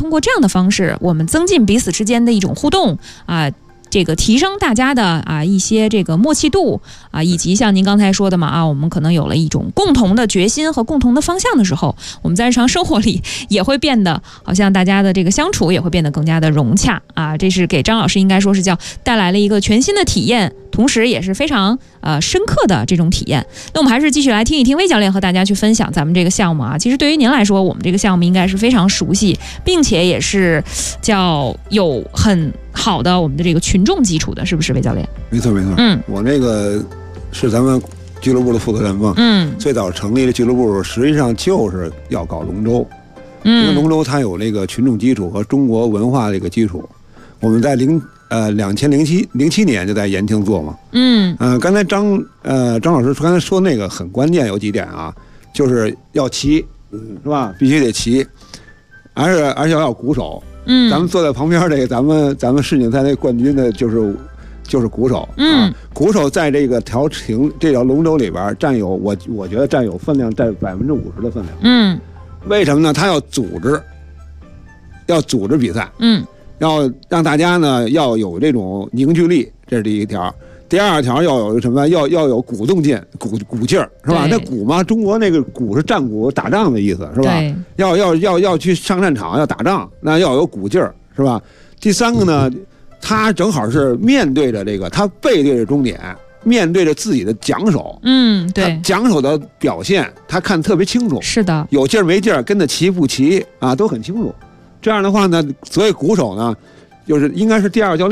通过这样的方式，我们增进彼此之间的一种互动啊。这个提升大家的一些这个默契度以及像您刚才说的嘛我们可能有了一种共同的决心和共同的方向的时候，我们在日常生活里也会变得好像大家的这个相处也会变得更加的融洽这是给张老师应该说是叫带来了一个全新的体验，同时也是非常深刻的这种体验。那我们还是继续来听一听魏教练和大家去分享咱们这个项目其实对于您来说，我们这个项目应该是非常熟悉，并且也是叫有很好的我们的这个群众基础的，是不是魏教练？ 没错。我那个是咱们俱乐部的负责人嘛。最早成立的俱乐部实际上就是要搞龙舟。因为龙舟它有那个群众基础和中国文化的一个基础。我们在2007年就在延庆做嘛。刚才张老师刚才说那个很关键，有几点就是要骑，是吧？必须得骑，而且要鼓手。咱们坐在旁边这个咱们世锦赛那冠军的就是鼓手。鼓手在这个这条龙舟里边占有我觉得占有分量占50%的分量。为什么呢？他要组织比赛。要让大家呢要有这种凝聚力，这是第一条。第二条要有什么？要有鼓动劲，鼓劲儿，是吧？那鼓嘛，中国那个鼓是战鼓，打仗的意思，是吧？要去上战场，要打仗，那要有鼓劲儿，是吧？第三个呢，他正好是面对着这个，他背对着终点，面对着自己的桨手。对，桨手的表现他看特别清楚。是的，有劲儿没劲儿，跟着骑不骑都很清楚。这样的话呢，所以鼓手呢，就是应该是第二教练。